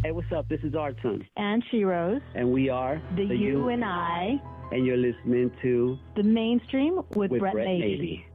Hey, what's up? This is Artun, And She Rose. and we are The You and I. and you're listening to The Mainstream with Brett Brett Navy. Navy.